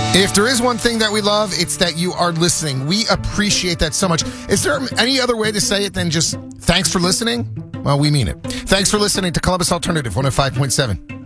If there is one thing that we love, it's that you are listening. We appreciate that so much. Is there any other way to say it than just thanks for listening? Well, we mean it. Thanks for listening to Columbus Alternative 105.7.